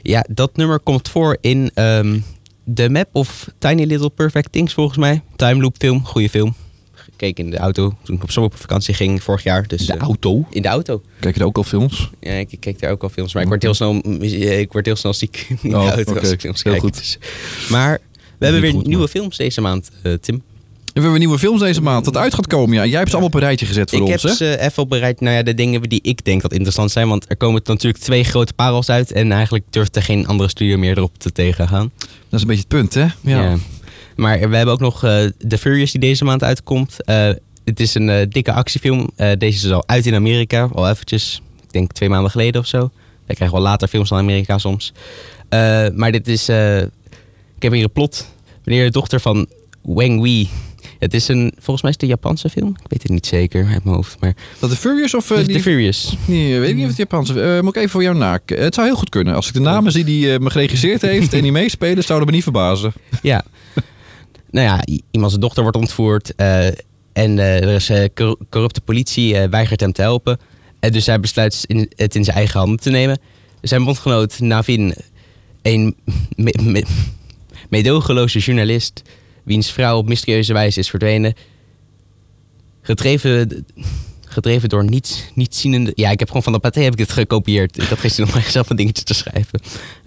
Ja, dat nummer komt voor in The Map of Tiny Little Perfect Things volgens mij. Time loop film, goede film. Keek in de auto toen ik op zomervakantie ging vorig jaar. Dus, de auto? In de auto. Kijk je daar ook al films? Ja, ik keek daar ook al films. Maar ik word heel snel ziek in de auto als ik films kijk. Goed. Dus. Maar we hebben weer nieuwe films deze maand, Tim. En we hebben nieuwe films deze maand dat uit gaat komen. Ja. En jij hebt ze allemaal op een rijtje gezet voor ons, hè? Ik heb ze even op een rijtje, de dingen die ik denk dat interessant zijn. Want er komen natuurlijk 2 grote parels uit. En eigenlijk durft er geen andere studio meer erop te tegengaan. Dat is een beetje het punt, hè? Ja. Maar we hebben ook nog The Furious die deze maand uitkomt. Het is een dikke actiefilm. Deze is al uit in Amerika. Al eventjes, ik denk 2 maanden geleden of zo. Wij krijgen wel later films dan Amerika soms. Maar dit is... ik heb hier een plot. Wanneer de dochter van Wang Wei... Het is volgens mij is het een Japanse film. Ik weet het niet zeker uit mijn hoofd. Maar... Dat The Furious of... The Furious. Nee, weet ik niet of het Japanse... moet ik even voor jou naken. Het zou heel goed kunnen. Als ik de namen zie die me geregisseerd heeft en die meespelen, zou dat me niet verbazen. Ja. Nou ja, iemand zijn dochter wordt ontvoerd. En er is corrupte politie weigert hem te helpen. Dus hij besluit het in zijn eigen handen te nemen. Zijn bondgenoot Navin, een meedogenloze journalist... wiens vrouw op mysterieuze wijze is verdwenen. Gedreven door nietszienende... Ja, ik heb gewoon van de Pathé heb ik dit gekopieerd. Ik had geen zin om zelf een dingetje te schrijven.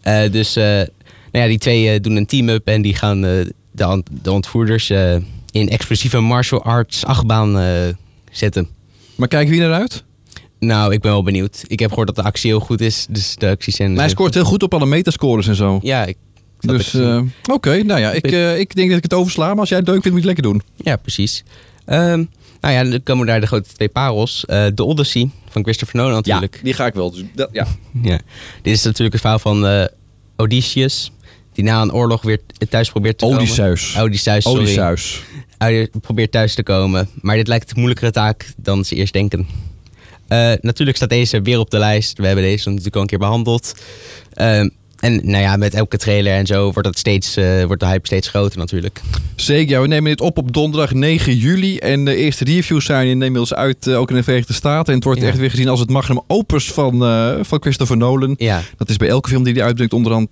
Die 2 doen een team-up en die gaan de ontvoerders in explosieve martial arts achtbaan zetten. Maar kijken wie eruit? Nou, ik ben wel benieuwd. Ik heb gehoord dat de actie heel goed is. Dus de actiescènes... Maar hij scoort heel goed op alle metascores en zo. Ja, Oké, nou ja, ik denk dat ik het oversla. Maar als jij het leuk vindt, moet je het lekker doen. Ja, precies. Dan komen daar de grote 2 parels. The Odyssey van Christopher Nolan natuurlijk. Ja, die ga ik wel doen. Ja. Dit is natuurlijk het verhaal van Odysseus. Die na een oorlog weer thuis probeert te komen. Odysseus. Probeert thuis te komen. Maar dit lijkt een moeilijkere taak dan ze eerst denken. Natuurlijk staat deze weer op de lijst. We hebben deze natuurlijk al een keer behandeld. En met elke trailer en zo wordt de hype steeds groter natuurlijk. Zeker, ja, we nemen dit op donderdag 9 juli. En de eerste reviews zijn inmiddels uit, ook in de Verenigde Staten. En het wordt echt weer gezien als het magnum opus van Christopher Nolan. Ja. Dat is bij elke film die hij uitbrengt onderhand.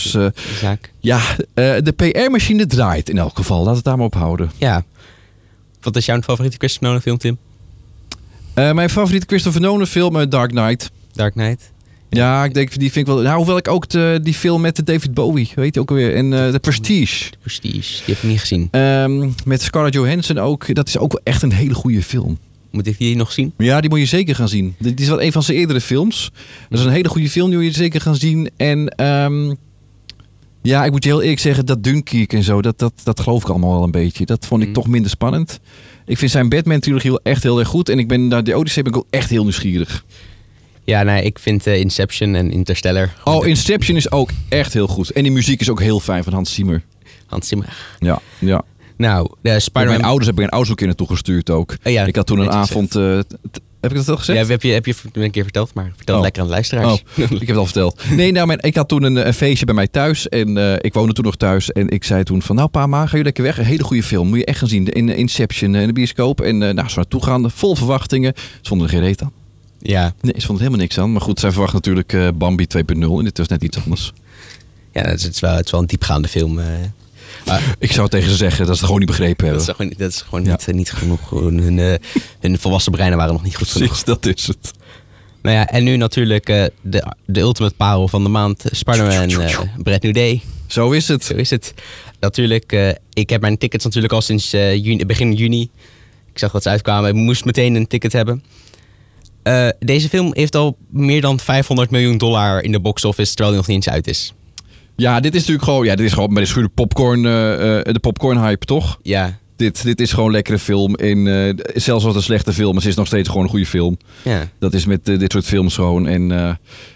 De PR-machine draait in elk geval. Laat het daar maar op houden. Ja. Wat is jouw favoriete Christopher Nolan film, Tim? Mijn favoriete Christopher Nolan film, Dark Knight. Dark Knight? Ja, ik denk, die vind ik wel... Nou, hoewel ik ook die film met David Bowie, weet je ook alweer. En The Prestige. The Prestige, die heb ik niet gezien. Met Scarlett Johansson ook. Dat is ook wel echt een hele goede film. Moet ik die nog zien? Ja, die moet je zeker gaan zien. Dit is wel een van zijn eerdere films. Dat is een hele goede film, die moet je zeker gaan zien. En ik moet je heel eerlijk zeggen, dat Dunkirk en zo, dat geloof ik allemaal wel een beetje. Dat vond ik toch minder spannend. Ik vind zijn Batman-trilogie echt heel erg goed. En ik ben naar de Odyssey ben ik ook echt heel nieuwsgierig. Ja, ik vind Inception en Interstellar... Inception is ook echt heel goed. En die muziek is ook heel fijn van Hans Zimmer. Hans Zimmer. Ja. Nou, Spider-Man... Mijn ouders hebben een auto naartoe gestuurd ook. Ik had toen een avond... heb ik dat al gezegd? Ja, heb je een keer verteld, maar vertel het lekker aan de luisteraars. Ik heb het al verteld. Nee, ik had toen een feestje bij mij thuis. En ik woonde toen nog thuis. En ik zei toen van, nou pa, ma, ga je lekker weg. Een hele goede film. Moet je echt gaan zien. In Inception in de bioscoop. En zo naartoe gaan. Vol verwachtingen. Ze vonden er geen reet aan. Ja. Nee, ze vonden er helemaal niks aan. Maar goed, zij verwacht natuurlijk Bambi 2.0. En dit was net iets anders. Ja, het is wel een diepgaande film. Ik zou tegen ze zeggen dat ze het gewoon niet begrepen hebben. Dat is gewoon niet genoeg. Hun volwassen breinen waren nog niet goed genoeg. Precies, dat is het. Nou ja, en nu natuurlijk de ultimate parel van de maand. Spider-Man Brand New Day. Zo is het. Natuurlijk, ik heb mijn tickets natuurlijk al sinds begin juni. Ik zag dat ze uitkwamen. Ik moest meteen een ticket hebben. Deze film heeft al meer dan $500 miljoen in de box office, terwijl hij nog niet eens uit is. Ja, dit is natuurlijk gewoon... Ja, dit is gewoon bij de schuurde popcorn... de popcorn hype, toch? Ja. Dit is gewoon een lekkere film. En zelfs als het een slechte film is, is het nog steeds gewoon een goede film. Ja. Dat is met dit soort films gewoon. En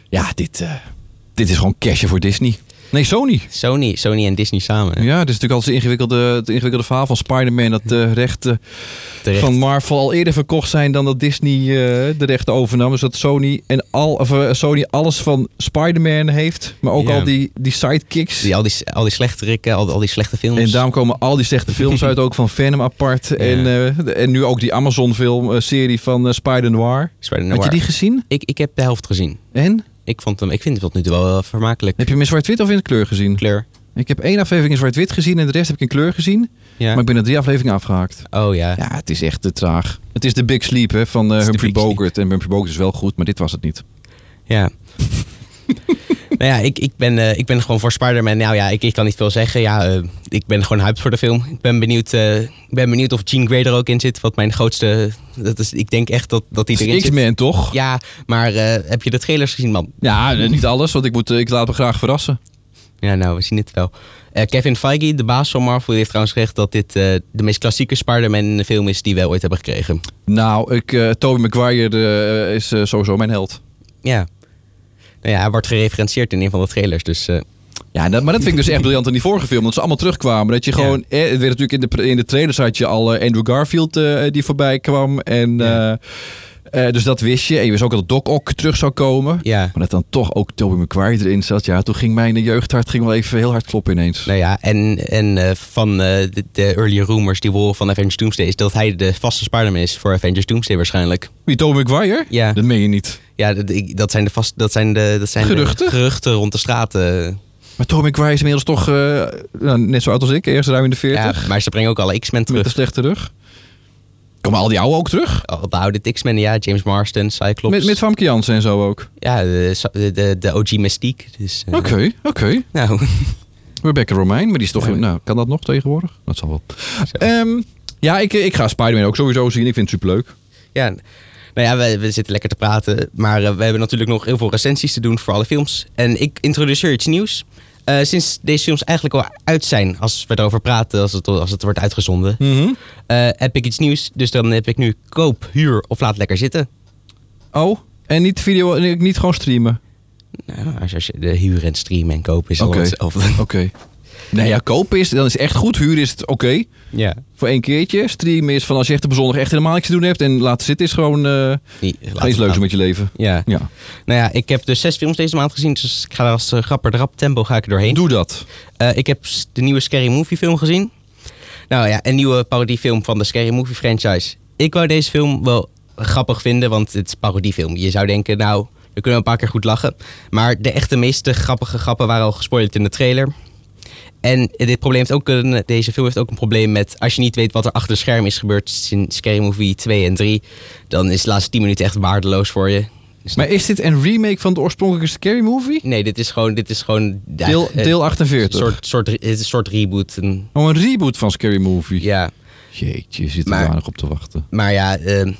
dit is gewoon cashje voor Disney. Nee, Sony en Disney samen. Ja, het is natuurlijk altijd het ingewikkelde verhaal van Spider-Man. Dat de rechten van Marvel al eerder verkocht zijn dan dat Disney de rechten overnam. Dus dat Sony alles van Spider-Man heeft. Maar ook al die sidekicks. Al die slechterikken, al die slechte films. En daarom komen al die slechte films uit. Ook van Venom apart. Ja. En nu ook die Amazon film serie van Spider-Noir. Had je die gezien? Ik heb de helft gezien. En? Ik vind het tot nu toe wel vermakelijk. Heb je hem in zwart-wit of in kleur gezien? Kleur. Ik heb 1 aflevering in zwart-wit gezien en de rest heb ik in kleur gezien. Ja. Maar ik ben er 3 afleveringen afgehaakt. Oh ja. Ja, het is echt te traag. Het is de Big Sleep hè, van Humphrey Bogart. En Humphrey Bogart is wel goed, maar dit was het niet. Ja. Nou ja, ik ben gewoon voor Spider-Man. Nou ja, ik kan niet veel zeggen. Ja, ik ben gewoon hyped voor de film. Ik ben benieuwd of Jean Grey er ook in zit. Wat mijn grootste... ik denk echt dat die erin zit. X-Men toch? Ja, maar heb je de trailers gezien, man? Ja, niet alles, want ik laat me graag verrassen. Ja, nou, we zien het wel. Kevin Feige, de baas van Marvel, heeft trouwens gezegd dat dit de meest klassieke Spider-Man film is die we ooit hebben gekregen. Nou, Tobey Maguire is sowieso mijn held. Ja. Nou ja, hij wordt gereferentieerd in een van de trailers, dus... Ja, maar dat vind ik dus echt briljant in die vorige film. Dat ze allemaal terugkwamen. Dat je gewoon... het werd natuurlijk in de trailers had je al Andrew Garfield die voorbij kwam. En... Ja. Dus dat wist je. En je wist ook dat Doc Ock terug zou komen. Ja. Maar dat dan toch ook Tobey Maguire erin zat. Ja, toen ging mijn jeugdhart wel even heel hard kloppen ineens. Nou ja, en van de early rumors die we horen van Avengers Doomsday... is dat hij de vaste Spider-Man is voor Avengers Doomsday waarschijnlijk. Wie, Tobey Maguire? Ja. Dat meen je niet. Ja, dat zijn de geruchten? De geruchten rond de straten. Maar Tobey Maguire is inmiddels toch net zo oud als ik. Eerst ruim in de 40. Ja, maar ze brengen ook alle X-Men terug. Met een slechte rug. Komen al die oude ook terug? De oude X-Men, ja. James Marsden, Cyclops. Met Famke Janssen en zo ook? Ja, de OG Mystique. Dus, Oké. Nou. Rebecca Romijn, maar die is toch... Nou, kan dat nog tegenwoordig? Dat zal wel. Ja, ik ga Spider-Man ook sowieso zien. Ik vind het superleuk. Ja, nou ja, we zitten lekker te praten. Maar we hebben natuurlijk nog heel veel recensies te doen voor alle films. En ik introduceer iets nieuws. Sinds deze films eigenlijk al uit zijn, als we erover praten, als het wordt uitgezonden, heb ik iets nieuws. Dus dan heb ik nu koop, huur of laat lekker zitten. Oh, en niet niet gewoon streamen? Nou, als je de huur en streamen en kopen is al hetzelfde. Oké. Nee, ja, kopen is, dan is echt goed. Huur is het oké. Ja. Voor 1 keertje. Streamen is van als je echt op een zondag echt helemaal niks te doen hebt. En laten zitten is gewoon iets leuks met je leven. Ja. Nou ja, ik heb dus 6 films deze maand gezien. Dus ik ga er als rap tempo ga ik er doorheen. Doe dat. Ik heb de nieuwe Scary Movie film gezien. Nou ja, een nieuwe parodiefilm van de Scary Movie franchise. Ik wou deze film wel grappig vinden, want het is een parodiefilm. Je zou denken, nou, we kunnen een paar keer goed lachen. Maar de echte meeste grappige grappen waren al gespoilerd in de trailer. En deze film heeft ook een probleem met... als je niet weet wat er achter het scherm is gebeurd in Scary Movie 2 en 3... dan is de laatste 10 minuten echt waardeloos voor je. Dus maar is dit een remake van de oorspronkelijke Scary Movie? Nee, dit is gewoon deel 48? Het is een soort reboot. Een reboot van Scary Movie? Ja. Jeetje, je zit er weinig op te wachten. Maar ja...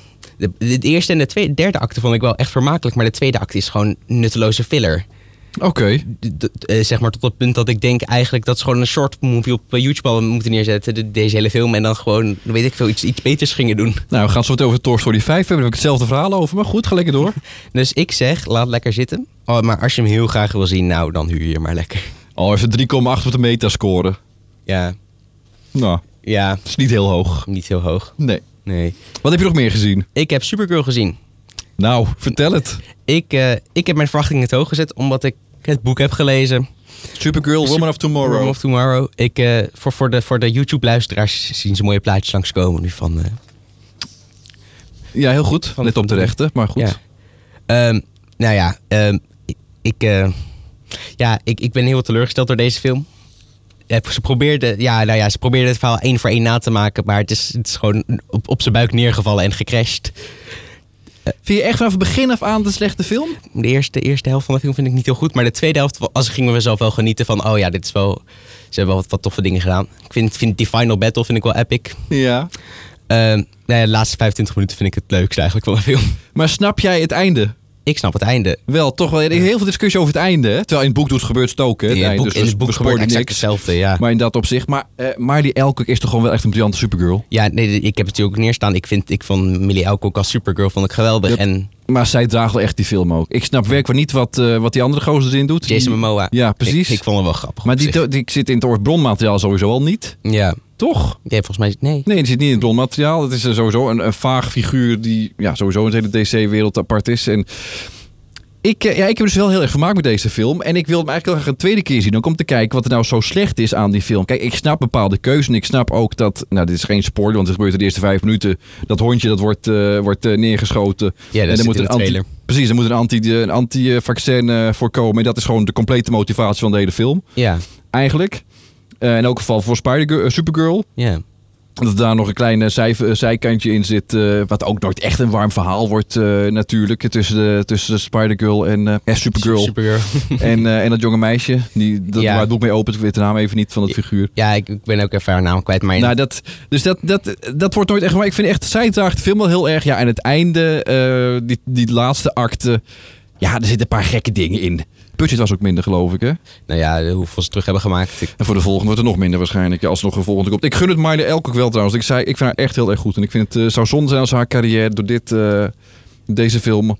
de eerste en de derde acte vond ik wel echt vermakelijk... maar de tweede acte is gewoon nutteloze filler... Oké. Zeg maar tot het punt dat ik denk eigenlijk dat ze gewoon een short movie op YouTube al moeten neerzetten. Deze hele film. En dan gewoon, weet ik veel, iets beters gingen doen. Nou, we gaan zo meteen over Toy Story 5 hebben. Daar heb ik hetzelfde verhaal over. Maar goed, ga lekker door. Dus ik zeg, laat lekker zitten. Oh, maar als je hem heel graag wil zien, nou, dan huur je maar lekker. Oh, even 3,8 op de metascore. Ja. Nou, ja. Dat is niet heel hoog. Niet heel hoog. Nee. Wat heb je nog meer gezien? Ik heb Supergirl gezien. Nou, vertel het. Ik heb mijn verwachtingen te hoog gezet, omdat ik het boek heb gelezen. Supergirl, Woman of Tomorrow. Woman of Tomorrow. Voor de YouTube-luisteraars zien ze mooie plaatjes langskomen nu van... Ja, heel goed. Let op de rechten, maar goed. Ja. Ik ben heel teleurgesteld door deze film. Ze probeerden het verhaal 1 voor 1 na te maken, maar het is gewoon op zijn buik neergevallen en gecrashed. Vind je echt vanaf het begin af aan de slechte film? De eerste helft van de film vind ik niet heel goed. Maar de tweede helft, gingen we zelf wel genieten van... oh ja, dit is wel... Ze hebben wel wat toffe dingen gedaan. Ik vind die final battle vind ik wel epic. Ja. De laatste 25 minuten vind ik het leukste eigenlijk van de film. Maar snap jij het einde? Ik snap het einde. Wel, toch wel. Heel veel discussie over het einde. Hè? Terwijl in het boek doet het gebeurt het ook. Hè? In het boek gebeurt exact hetzelfde, ja. Maar in dat opzicht. Maar die Alcock is toch gewoon wel echt een briljante Supergirl? Ja, nee, ik heb het natuurlijk ook neerstaan. Ik vond Millie Alcock als Supergirl vond ik geweldig. Ja, maar zij draagt wel echt die film ook. Ik snap werkelijk niet wat die andere gozer erin doet. Jason Momoa. Ja, precies. Ik vond hem wel grappig. Maar die zit in het oorspronkelijke sowieso al niet. Ja. Toch? Nee, volgens mij nee. Nee, die zit niet in het bronmateriaal. Het is sowieso een vaag figuur die sowieso in de hele DC-wereld apart is. En Ik heb dus wel heel erg vermaakt met deze film. En ik wil hem eigenlijk heel graag een tweede keer zien. Ook om te kijken wat er nou zo slecht is aan die film. Kijk, ik snap bepaalde keuzes. En ik snap ook dat... Nou, dit is geen spoiler, want het gebeurt in de eerste 5 minuten. Dat hondje, dat wordt neergeschoten. Ja, dat zit in de trailer. Precies, er moet een anti-vaccin voorkomen. En dat is gewoon de complete motivatie van de hele film. Ja. Eigenlijk. In elk geval voor Supergirl. Ja. Dat er daar nog een klein zijkantje in zit. Wat ook nooit echt een warm verhaal wordt natuurlijk. Tussen de Spider-Girl en Supergirl. En dat jonge meisje. Waar het boek mee opent. Ik weet de naam even niet van dat figuur. Ja, ik ben ook even haar naam kwijt. Maar nou, dat wordt nooit echt... Maar ik vind echt, zij draagt de film wel heel erg. Ja, en het einde, die laatste acte... Ja, er zitten een paar gekke dingen in. Budget was ook minder, geloof ik, hè? Nou ja, hoeveel ze terug hebben gemaakt. En voor de volgende wordt er nog minder waarschijnlijk. Als er nog een volgende komt. Ik gun het Maile Elk ook wel trouwens. Ik vind haar echt heel erg goed. En ik vind het zou zonde zijn als haar carrière door deze film...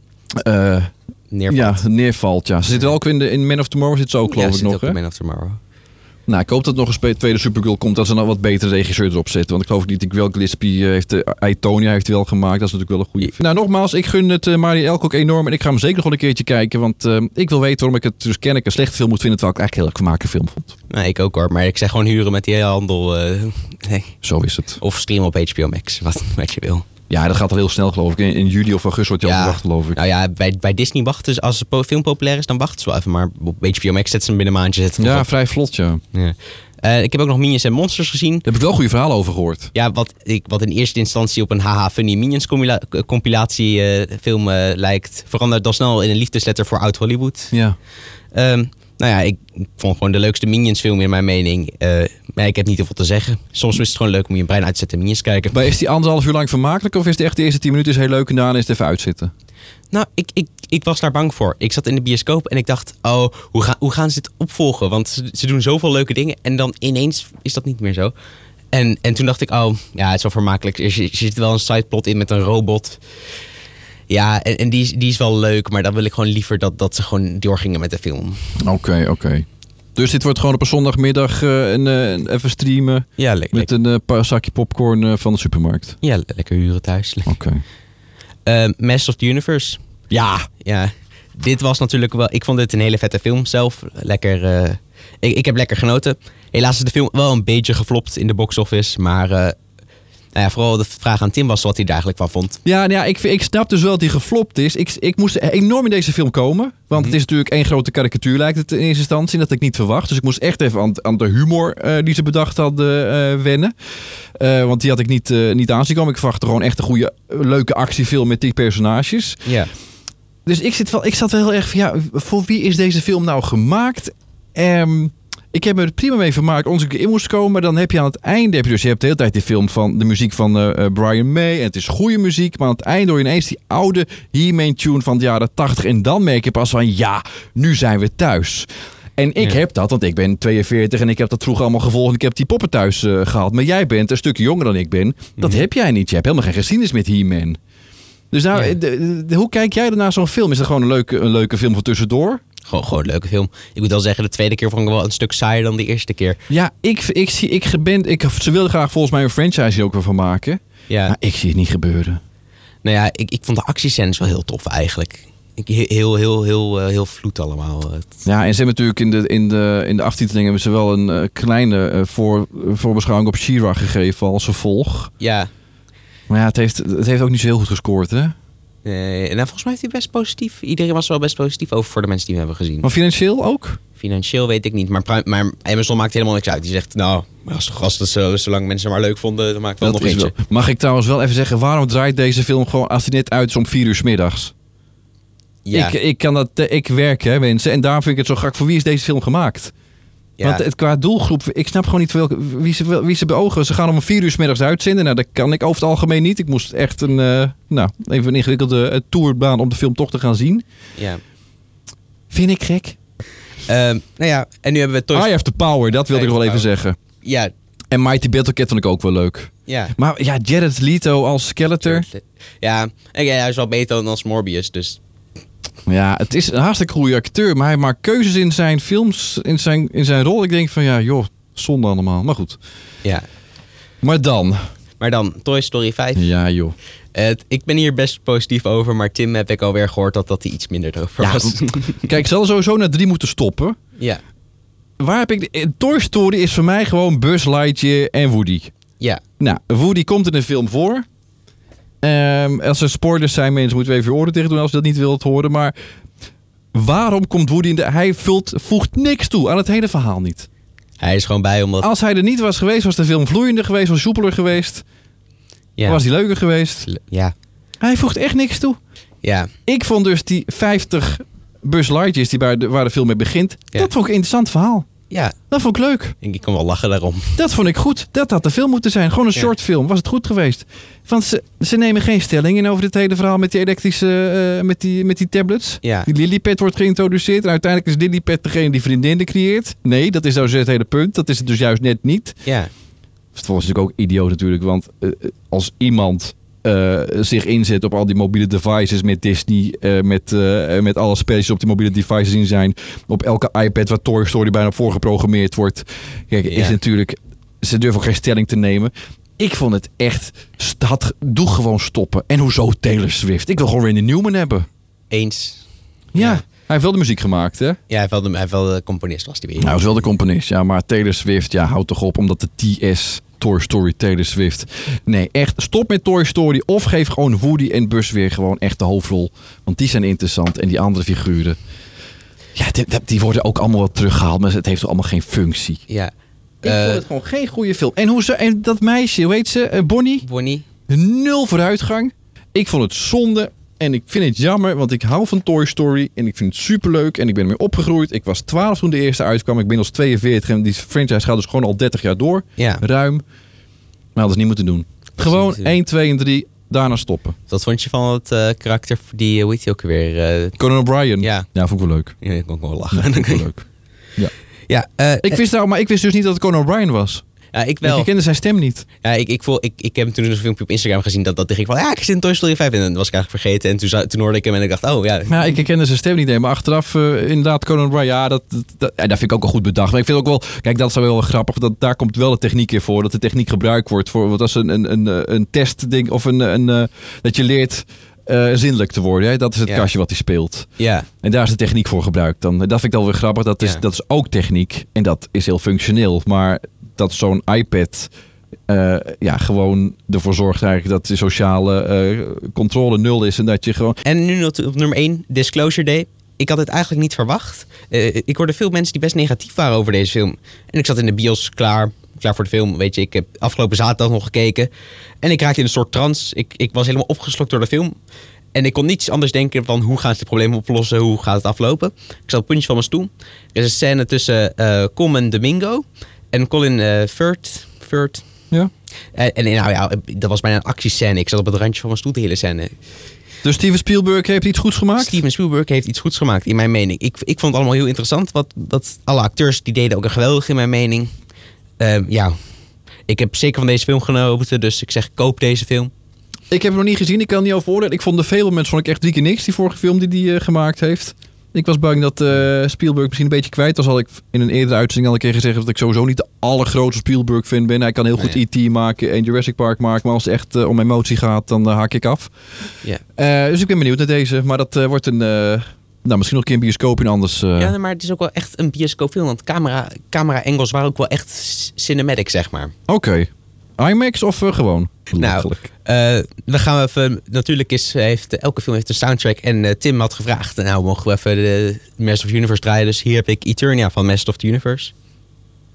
neervalt. Ja. Ze zit wel ook in Man of Tomorrow, zit ze ook, geloof ik nog. Ja, Man of Tomorrow. Nou, ik hoop dat nog een tweede Supergirl komt. Dat ze nou wat betere regisseur erop zetten. Want ik geloof niet dat Will Gillespie heeft... Itonia heeft hij wel gemaakt. Dat is natuurlijk wel een goede film. Nou, nogmaals, ik gun het Marie Elk ook enorm. En ik ga hem zeker nog wel een keertje kijken. Want ik wil weten waarom ik het dus kennelijk een slechte film moet vinden. Terwijl ik eigenlijk heel erg vermakelijke film vond. Nou, ik ook hoor. Maar ik zeg gewoon huren met die hele handel. Nee. Zo is het. Of stream op HBO Max. Wat je wil. Ja, dat gaat al heel snel, geloof ik. In juli of augustus wordt je al verwacht, geloof ik. Nou ja, bij Disney wachten ze. Als de film populair is, dan wachten ze wel even. Maar op HBO Max zetten ze hem binnen een maandje. Ja, vrij vlot, ja. Ik heb ook nog Minions en Monsters gezien. Daar heb ik wel goede verhalen over gehoord. Ja, wat in eerste instantie op een haha funny Minions compilatie film lijkt. Verandert dan snel in een liefdesletter voor oud Hollywood. Ja. Nou ja, ik vond gewoon de leukste Minions film in mijn mening. Maar ik heb niet heel veel te zeggen. Soms is het gewoon leuk om je brein uit te zetten en Minions kijken. Maar is die 1,5 uur lang vermakelijk? Of is het echt de eerste 10 minuten is heel leuk en daarna is het even uitzitten? Nou, ik was daar bang voor. Ik zat in de bioscoop en ik dacht, hoe gaan ze dit opvolgen? Want ze doen zoveel leuke dingen en dan ineens is dat niet meer zo. En toen dacht ik, het is wel vermakelijk. Er zit wel een sideplot in met een robot. Ja, en die is wel leuk, maar dan wil ik gewoon liever dat ze gewoon doorgingen met de film. Oké. Dus dit wordt gewoon op een zondagmiddag even streamen. Ja, lekker. Met een paar zakje popcorn van de supermarkt. Ja, lekker huren thuis. Oké. Masters of the Universe. Ja. Dit was natuurlijk wel... Ik vond dit een hele vette film zelf. Lekker... Ik heb lekker genoten. Helaas is de film wel een beetje geflopt in de box office. Maar vooral de vraag aan Tim was wat hij er eigenlijk van vond. Ja, ik snap dus wel dat hij geflopt is. Ik moest enorm in deze film komen. Want het is natuurlijk één grote karikatuur, lijkt het in eerste instantie. Dat had ik niet verwacht. Dus ik moest echt even aan de humor die ze bedacht hadden wennen. Want die had ik niet aanzien komen. Ik verwachtte gewoon echt een goede, leuke actiefilm met die personages. Ja. Dus ik zat wel heel erg van, voor wie is deze film nou gemaakt? Ik heb me er prima mee vermaakt als ik erin moest komen. Maar dan heb je aan het einde... Je hebt de hele tijd die film van de muziek van Brian May. En het is goede muziek. Maar aan het einde hoor je ineens die oude He-Man tune van de jaren 80. En dan merk je pas van... nu zijn we thuis. En ik heb dat, want ik ben 42 en ik heb dat vroeger allemaal gevolgd. Ik heb die poppen thuis gehad. Maar jij bent een stukje jonger dan ik ben. Dat heb jij niet. Je hebt helemaal geen geschiedenis met He-Man. Dus hoe kijk jij naar zo'n film? Is dat gewoon een leuke film voor tussendoor? Gewoon een leuke film. Ik moet wel zeggen, de tweede keer vond ik wel een stuk saaier dan de eerste keer. Ja, ze wilden graag volgens mij een franchise hier ook wel van maken. Ja. Maar ik zie het niet gebeuren. Nou ja, ik vond de actiescènes wel heel tof eigenlijk. Heel vloed allemaal. Ja, en ze hebben natuurlijk in de aftiteling hebben ze wel een kleine voorbeschouwing op She-Ra gegeven als vervolg. Ja. Maar ja, het heeft ook niet zo heel goed gescoord, hè? En volgens mij heeft hij best positief. Iedereen was er wel best positief over voor de mensen die we hebben gezien. Maar financieel ook? Financieel weet ik niet. Maar Amazon maakt helemaal niks uit. Die zegt, zolang mensen maar leuk vonden, dan maakt wel nog eentje. Mag ik trouwens wel even zeggen, waarom draait deze film gewoon als hij net uit is om 4 uur 's middags? Ja. Ik werk, hè, mensen. En daarom vind ik het zo graag. Voor wie is deze film gemaakt? Ja. Want qua doelgroep, ik snap gewoon niet wie ze beogen. Ze gaan om 4 uur 's middags uitzenden. Nou, dat kan ik over het algemeen niet. Ik moest echt even een ingewikkelde tourbaan om de film toch te gaan zien. Ja. Vind ik gek. En nu hebben we Toy Eye of the Power, dat wilde ik wel even zeggen. Ja. En Mighty Battlecat vond ik ook wel leuk. Ja. Maar ja, Jared Leto als Skeletor. Ja, hij is wel beter dan als Morbius, dus... Ja, het is een hartstikke goede acteur, maar hij maakt keuzes in zijn films, in zijn rol. Ik denk van zonde allemaal. Maar goed. Ja. Maar dan, Toy Story 5. Ja, joh. Ik ben hier best positief over, maar Tim heb ik alweer gehoord dat hij iets minder erover was. Kijk, ze hadden sowieso naar 3 moeten stoppen. Ja. Waar heb ik... Toy Story is voor mij gewoon Buzz Lightyear en Woody. Ja. Nou, Woody komt in een film voor. Als er spoilers zijn, mensen, moeten we even je oren dicht doen als je dat niet wilt horen. Maar waarom komt Woody in de... Hij voegt niks toe aan het hele verhaal niet. Hij is gewoon bij omdat... Als hij er niet was geweest, was de film vloeiender geweest, was soepeler geweest. Ja. Was hij leuker geweest. Ja. Hij voegt echt niks toe. Ja. Ik vond dus die 50 Buzz Lightyears waar de film mee begint, dat vond ik een interessant verhaal. Ja. Dat vond ik leuk. Ik kon wel lachen daarom. Dat vond ik goed. Dat had de film moeten zijn. Gewoon een short film. Was het goed geweest. Want ze nemen geen stelling in over dit hele verhaal met die elektrische... met die tablets. Ja. Die Lilypad wordt geïntroduceerd. En uiteindelijk is Lilypad degene die vriendinnen creëert. Nee, dat is nou het hele punt. Dat is het dus juist net niet. Ja. Het was natuurlijk ook idioot natuurlijk. Want als iemand... zich inzet op al die mobiele devices met Disney, met alle spelletjes op die mobiele devices in zijn, op elke iPad waar Toy Story bijna voor geprogrammeerd wordt. Kijk, is natuurlijk, ze durven ook geen stelling te nemen. Ik vond het echt, doe gewoon stoppen. En hoezo Taylor Swift? Ik wil gewoon Randy Newman hebben. Eens. Ja. Hij heeft wel de muziek gemaakt, hè? Ja, hij heeft wel de componist, was die weer. Nou, hij is wel de componist, ja. Maar Taylor Swift, ja, houd toch op, omdat de TS... Toy Story, Taylor Swift. Nee, echt, stop met Toy Story. Of geef gewoon Woody en Buzz weer gewoon echt de hoofdrol. Want die zijn interessant. En die andere figuren... Ja, die worden ook allemaal wat teruggehaald. Maar het heeft allemaal geen functie. Ja. Ik vond het gewoon geen goede film. En dat meisje, hoe heet ze? Bonnie? 0 vooruitgang. Ik vond het zonde. En ik vind het jammer, want ik hou van Toy Story. En ik vind het superleuk. En ik ben ermee opgegroeid. Ik was 12 toen de eerste uitkwam. Ik ben als 42. En die franchise gaat dus gewoon al 30 jaar door. Ja. Ruim. Maar hadden ze niet moeten doen. Gewoon 1, 2 en 3. Daarna stoppen. Wat vond je van het karakter die, hoe heet hij ook weer? Conan O'Brien. Ja. Ja, vond ik wel leuk. Ja, ik kon ook wel lachen. Ja, vond ik wel leuk. Ja. Ja, ik wist dus niet dat het Conan O'Brien was. Ja, ik wel. Ik kende zijn stem niet. Ja, ik heb toen een filmpje op Instagram gezien dat ik ging van, ja, ik zit in Toy Story 5. En dat was ik eigenlijk vergeten. En toen hoorde ik hem en ik dacht, oh ja. Maar ik herkende zijn stem niet. Nee, maar achteraf inderdaad Conan O'Brien. Ja, dat vind ik ook wel goed bedacht. Maar ik vind ook wel, kijk, dat is wel grappig. Daar komt wel de techniek in voor. Dat de techniek gebruikt wordt voor, wat als een testding of dat je leert... zinnelijk te worden. Hè? Dat is het kastje wat hij speelt. Ja. En daar is de techniek voor gebruikt. Dat vind ik dan weer grappig. Dat is ook techniek. En dat is heel functioneel. Maar dat zo'n iPad gewoon ervoor zorgt eigenlijk dat de sociale controle 0 is. En dat je gewoon... En nu op nummer 1, Disclosure Day. Ik had het eigenlijk niet verwacht. Ik hoorde veel mensen die best negatief waren over deze film. En ik zat in de bios klaar voor de film. Weet je, ik heb afgelopen zaterdag nog gekeken. En ik raakte in een soort trance. Ik was helemaal opgeslokt door de film. En ik kon niets anders denken van hoe gaan ze het probleem oplossen? Hoe gaat het aflopen? Ik zat op het puntje van mijn stoel. Er is een scène tussen Com en Domingo. En Colin Firth. Ja. En nou ja, dat was bijna een actiescène. Ik zat op het randje van mijn stoel de hele scène. Dus Steven Spielberg heeft iets goeds gemaakt? Steven Spielberg heeft iets goeds gemaakt, in mijn mening. Ik vond het allemaal heel interessant. Wat alle acteurs die deden ook een geweldig in mijn mening. Ik heb zeker van deze film genoten. Dus ik zeg, koop deze film. Ik heb hem nog niet gezien. Ik kan niet over oordelen. Ik vond de Fabelmans vond ik echt 3 keer niks. Die vorige film die hij gemaakt heeft. Ik was bang dat Spielberg misschien een beetje kwijt was. Had ik in een eerdere uitzending al een keer gezegd dat ik sowieso niet de allergrootste Spielberg-fan ben. Hij kan heel goed E.T. maken en Jurassic Park maken. Maar als het echt om emotie gaat, dan haak ik af. Ja. Dus ik ben benieuwd naar deze. Maar dat wordt een... misschien nog een keer een bioscoop en anders... Ja, maar het is ook wel echt een bioscoopfilm. Want camera-angles waren ook wel echt cinematic, zeg maar. Oké. IMAX of gewoon? Nou, we gaan even... Natuurlijk elke film heeft een soundtrack. En Tim had gevraagd. Nou, mogen we even de Master of the Universe draaien. Dus hier heb ik Eternia van Master of the Universe.